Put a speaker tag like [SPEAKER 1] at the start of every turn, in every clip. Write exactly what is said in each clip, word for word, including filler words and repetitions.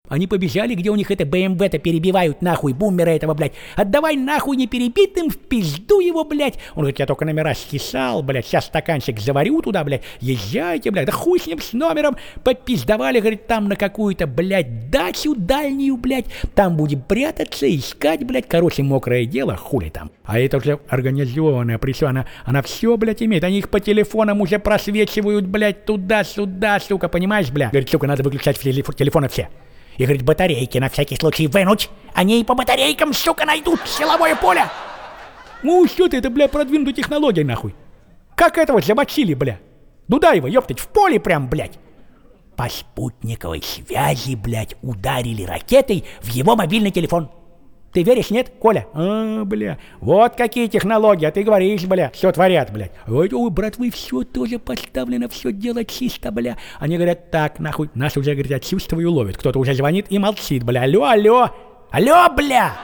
[SPEAKER 1] Они побежали, где у них это бэ эм вэ-то перебивают, нахуй, бумера этого, блядь. Отдавай нахуй неперебитым, в пизду его, блядь. Он говорит, я только номера стесал, блядь, сейчас стаканчик заварю туда, блядь. Езжайте, блядь, да хуй с ним, с номером. Попиздовали, говорит, там на какую-то, блядь, дачу дальнюю, блядь. Там будем прятаться, искать, блядь. Короче, мокрое дело, хули там. А это уже организованная, причем она, она все, блядь, имеет. Они их по телефонам уже просвечивают, блядь, туда-сюда, сука, понимаешь, блядь. Говорит, сука, надо выключать телефоны все. И, говорит, батарейки на всякий случай вынуть. Они и по батарейкам, сука, найдут силовое поле. Ну, что ты, это, бля, продвинутая технология, нахуй. Как этого замочили, бля? Дудаева, ёптать, в поле прям, блядь. По спутниковой связи, блядь, ударили ракетой в его мобильный телефон. Ты веришь, нет, Коля? А, бля, вот какие технологии, а ты говоришь, бля, все творят, блядь. Ой, ой, братвы, все тоже поставлено, все дело чисто, бля. Они говорят, так, нахуй, нас уже, говорят, от чувства и уловят. Кто-то уже звонит и молчит, бля, алло, алло, алло, бля.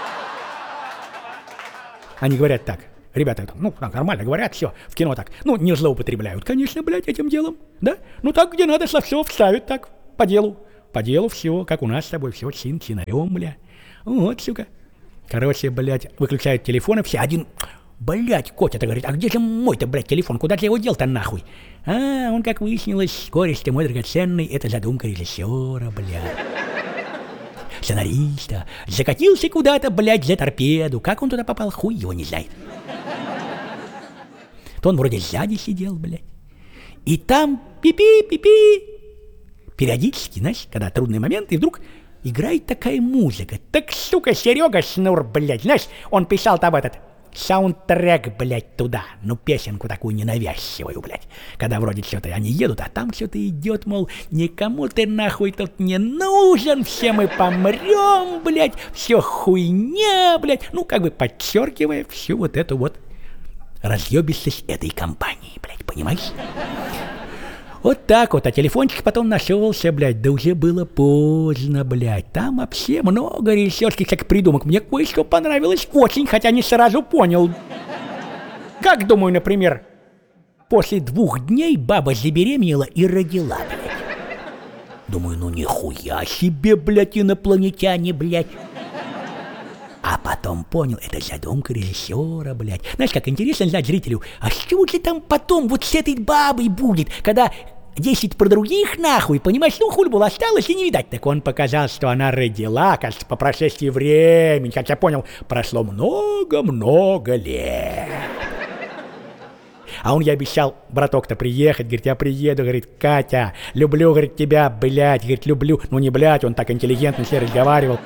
[SPEAKER 1] Они говорят так, ребята, ну, так, нормально говорят, все, в кино так, ну, не злоупотребляют, конечно, блядь, этим делом, да? Ну, так, где надо, со все вставят, так, по делу, по делу все, как у нас с тобой, все чин-чинарем, бля. Вот, сука. Короче, блядь, выключают телефоны все. Один, блядь, Котя-то говорит, а где же мой-то, блядь, телефон? Куда ты его дел-то нахуй? А, он, как выяснилось, скорость мой драгоценный, это задумка режиссера, блядь. Сценариста. Закатился куда-то, блядь, за торпеду. Как он туда попал, хуй его не знает. То он вроде сзади сидел, блядь. И там пи-пи-пи-пи. Периодически, знаешь, когда трудный момент, и вдруг... играет такая музыка. Так, сука, Серега Шнур, блядь, знаешь, он писал там этот саундтрек, блядь, туда. Ну, песенку такую ненавязчивую, блядь. Когда вроде что-то они едут, а там что-то идет, мол, никому ты нахуй тут не нужен, все мы помрем, блядь, все хуйня, блядь. Ну, как бы подчеркивая всю вот эту вот разъебистость этой компании, блядь, понимаешь? Вот так вот, а телефончик потом нашелся, блядь, да уже было поздно, блядь. Там вообще много режиссерских всяких придумок. Мне кое-что понравилось очень, хотя не сразу понял. Как, думаю, например, после двух дней баба забеременела и родила, блядь. Думаю, ну нихуя себе, блядь, инопланетяне, блядь. А потом понял, это задумка режиссера, блядь. Знаешь, как интересно знать зрителю, а что же там потом вот с этой бабой будет, когда десять про других нахуй, понимаешь, ну хуй было осталось и не видать. Так он показал, что она родила, кажется, по прошествии времени, как я понял, прошло много-много лет. А он ей обещал, браток-то, приехать, говорит, я приеду, говорит, Катя, люблю, говорит, тебя, блядь, говорит, люблю. Ну не блядь, он так интеллигентно с ней разговаривал.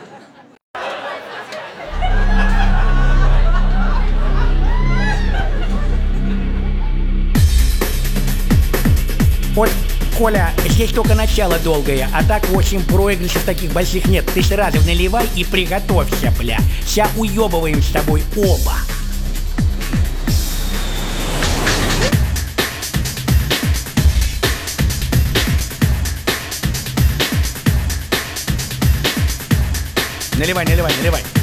[SPEAKER 1] Вот, Коля, здесь только начало долгое, а так восемь проигрышев таких больших нет. Ты сразу наливай и приготовься, бля. Ща уебываем с тобой оба. Наливай, наливай, наливай.